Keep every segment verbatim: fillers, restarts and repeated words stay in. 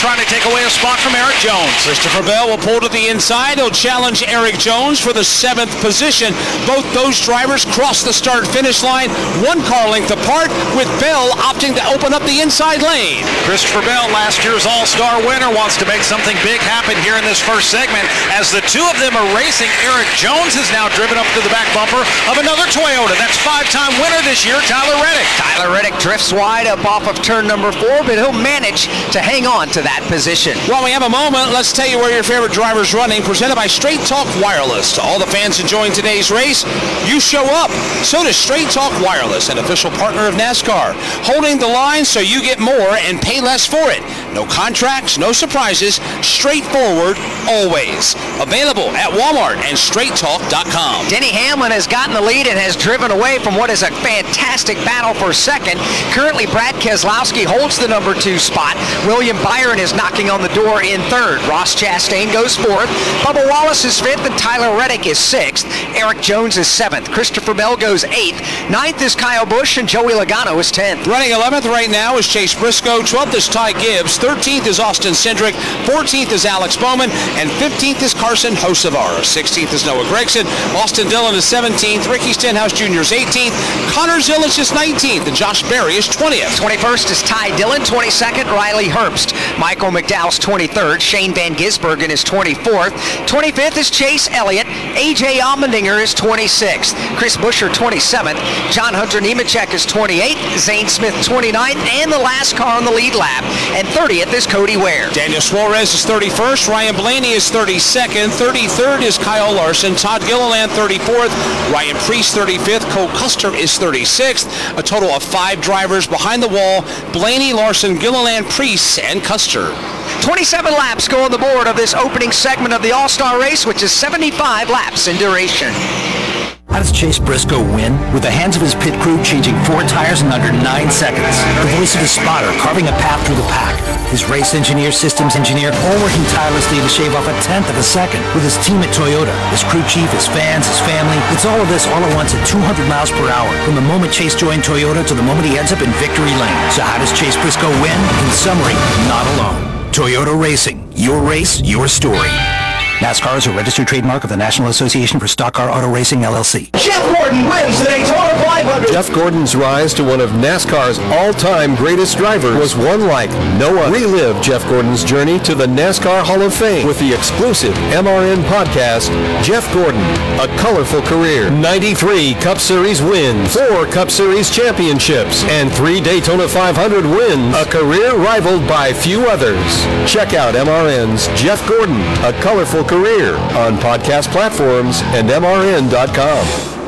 trying to take away a spot from Eric Jones. Christopher Bell will pull to the inside. He'll challenge Eric Jones for the seventh position. Both those drivers cross the start-finish line one car length apart, with Bell opting to open up the inside lane. Christopher Bell, last year's All-Star winner, wants to make something big happen here in this first segment. As the two of them are racing, Eric Jones has now driven up to the back bumper of another Toyota. That's five-time winner this year, Tyler Reddick. Tyler Reddick drifts wide up off of turn number four, but he'll manage to hang on to that position. While we have a moment, let's tell you where your favorite driver's running, presented by Straight Talk Wireless. To all the fans enjoying today's race, you show up. So does Straight Talk Wireless, an official partner of NASCAR, holding the line so you get more and pay less for it. No contracts, no surprises, straightforward, always. Available at Walmart and straight talk dot com. Denny Hamlin has gotten the lead and has driven away from what is a fantastic battle for second. Currently, Brad Keselowski holds the number two spot. William Byron is knocking on the door in third. Ross Chastain goes fourth. Bubba Wallace is fifth, and Tyler Reddick is sixth. Eric Jones is seventh. Christopher Bell goes eighth. Ninth is Kyle Busch, and Joey Logano is tenth. Running eleventh right now is Chase Briscoe. twelfth is Ty Gibbs. thirteenth is Austin Cindric. fourteenth is Alex Bowman. And fifteenth is Carson Hocevar. sixteenth is Noah Gragson. Austin Dillon is seventeenth. Ricky Stenhouse Junior is eighteenth. Connor Zilisch is nineteenth. And Josh Berry is twentieth. twenty-first is Ty Dillon. twenty-second, Riley Herbst. Michael McDowell's twenty-third. Shane Van Gisbergen is twenty-fourth. twenty-fifth is Chase Elliott. A J Allmendinger is twenty-sixth. Chris Buescher twenty-seventh. John Hunter Nemechek is twenty-eighth. Zane Smith twenty-ninth. And the last car on the lead lap. And thirtieth is Cody Ware. Daniel Suarez is thirty-first. Ryan Blaney is thirty-second. thirty-third is Kyle Larson. Todd Gilliland thirty-fourth. Ryan Preece thirty-fifth. Cole Custer is thirty-sixth. A total of five drivers behind the wall: Blaney, Larson, Gilliland, Preece, and Custer. twenty-seven laps go on the board of this opening segment of the All-Star race, which is seventy-five laps in duration. How does Chase Briscoe win? With the hands of his pit crew changing four tires in under nine seconds. The voice of his spotter carving a path through the pack. His race engineer, systems engineer, all working tirelessly to shave off a tenth of a second. With his team at Toyota, his crew chief, his fans, his family. It's all of this all at once at two hundred miles per hour. From the moment Chase joined Toyota to the moment he ends up in victory lane. So how does Chase Briscoe win? In summary, not alone. Toyota Racing. Your race, your story. NASCAR is a registered trademark of the National Association for Stock Car Auto Racing, L L C. Jeff Gordon wins the Daytona five hundred. Jeff Gordon's rise to one of NASCAR's all-time greatest drivers was one like no other. Relive Jeff Gordon's journey to the NASCAR Hall of Fame with the exclusive M R N podcast, Jeff Gordon, A Colorful Career. ninety-three Cup Series wins, four Cup Series championships, and three Daytona five hundred wins, a career rivaled by few others. Check out M R N's Jeff Gordon, A Colorful Career on podcast platforms and M R N dot com.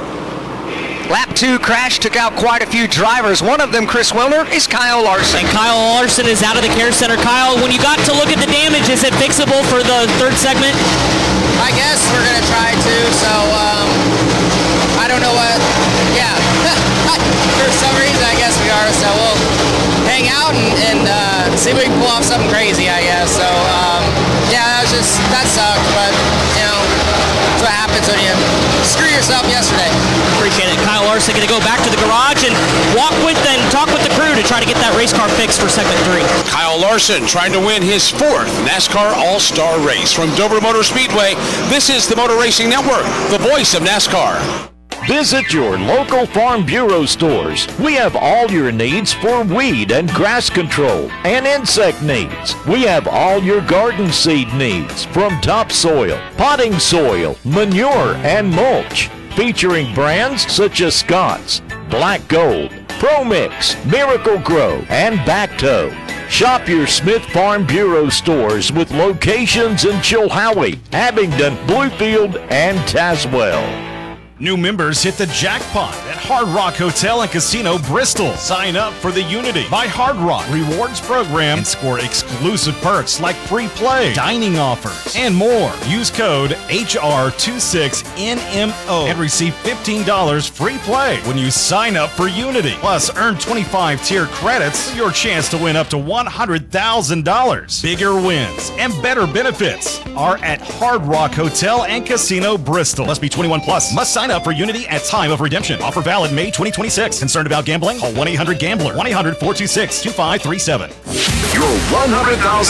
Lap two crash took out quite a few drivers. One of them, Chris Wilner, is Kyle Larson. And Kyle Larson is out of the care center. Kyle, when you got to look at the damage, is it fixable for the third segment? I guess we're going to try to, so um, I don't know what, yeah. For some reason, I guess we are, so we'll hang out and, and uh, see if we can pull off something crazy, I guess. So, um, yeah, that was just, that sucked, but, you know, that's what happens when you screw yourself yesterday. Appreciate it. Kyle Larson going to go back to the garage and walk with and talk with the crew to try to get that race car fixed for segment three. Kyle Larson trying to win his fourth NASCAR All-Star race. From Dover Motor Speedway, this is the Motor Racing Network, the voice of NASCAR. Visit your local Farm Bureau stores. We have all your needs for weed and grass control and insect needs. We have all your garden seed needs, from topsoil, potting soil, manure, and mulch. Featuring brands such as Scott's, Black Gold, ProMix, Miracle Grow, and Bacto. Shop your Smith Farm Bureau stores with locations in Chilhowie, Abingdon, Bluefield, and Tazewell. New members hit the jackpot at Hard Rock Hotel and Casino Bristol. Sign up for the Unity by Hard Rock Rewards program and score exclusive perks like free play, dining offers, and more. Use code H R twenty-six N M O and receive fifteen dollars free play when you sign up for Unity. Plus, earn twenty-five tier credits for your chance to win up to one hundred thousand dollars. Bigger wins and better benefits are at Hard Rock Hotel and Casino Bristol. Must be twenty-one plus. Must sign up for Unity at time of redemption. Offer valid May twenty twenty-six. Concerned about gambling? Call one eight hundred gambler. one eight hundred four two six two five three seven. Your one hundred thousand